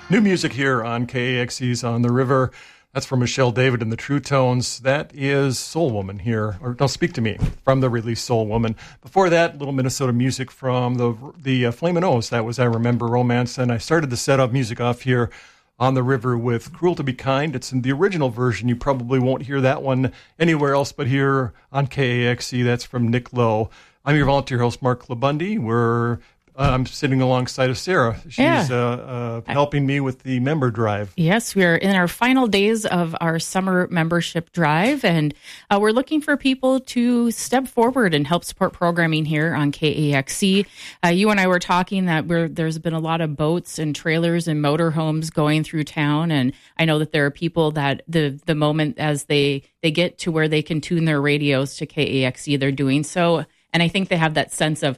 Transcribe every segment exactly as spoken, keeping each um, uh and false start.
New music here on K A X E's On the River. That's from Michelle David and the True Tones. That is Soul Woman here, or Don't Speak to Me, from the release Soul Woman. Before that, little Minnesota music from the the uh, Flamin' O's. That was I Remember Romance. And I started the set of music off here on the river with Cruel to Be Kind. It's in the original version. You probably won't hear that one anywhere else but here on K A X E. That's from Nick Lowe. I'm your volunteer host, Mark LaBundy. We're Uh, I'm sitting alongside of Sarah. She's yeah. uh, uh, helping me with the member drive. Yes, we're in our final days of our summer membership drive, and uh, we're looking for people to step forward and help support programming here on K A X E. Uh, you and I were talking that we're, there's been a lot of boats and trailers and motorhomes going through town, and I know that there are people that the the moment as they, they get to where they can tune their radios to K A X E, they're doing so, and I think they have that sense of,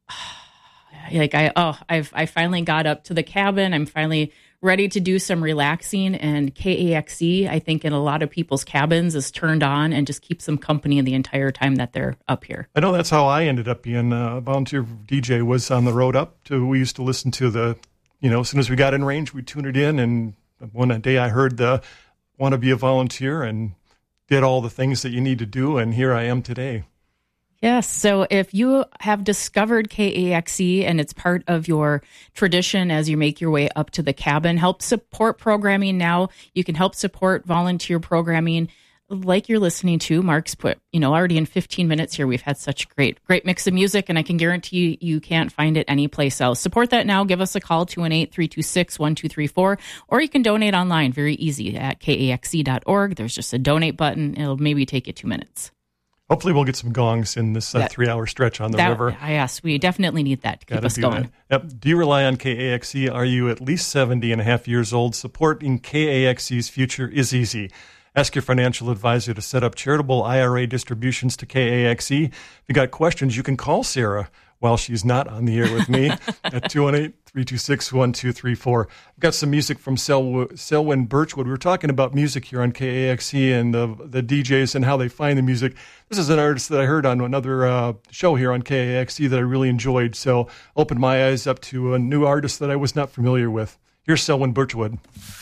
like I oh I've I finally got up to the cabin. I'm finally ready to do some relaxing, and K A X E, I think in a lot of people's cabins, is turned on and just keeps them company the entire time that they're up here. I know that's how I ended up being a volunteer D J, was on the road up to, we used to listen to the, you know, as soon as we got in range, we'd tune it in, and one day I heard the want to be a volunteer and did all the things that you need to do, and here I am today. Yes. So if you have discovered K A X E and it's part of your tradition as you make your way up to the cabin, help support programming now. You can help support volunteer programming like you're listening to. Mark's put, you know, already in fifteen minutes here, we've had such a great, great mix of music, and I can guarantee you, you can't find it anyplace else. Support that now. Give us a call, two one eight, three two six, one two three four, or you can donate online. Very easy at K A X E dot org. There's just a donate button. It'll maybe take you two minutes. Hopefully we'll get some gongs in this uh, that, three-hour stretch on the that, river. Yes, we definitely need that to keep Gotta us do going. That. Yep. Do you rely on K A X E? Are you at least seventy and a half years old? Supporting K A X E's future is easy. Ask your financial advisor to set up charitable I R A distributions to K A X E. If you got questions, you can call Sarah while she's not on the air with me at two one eight, three two six, one two three four. I've got some music from Sel- Selwyn Birchwood. We were talking about music here on K A X E and the, the D Js and how they find the music. This is an artist that I heard on another uh, show here on K A X E that I really enjoyed, so opened my eyes up to a new artist that I was not familiar with. Here's Selwyn Birchwood.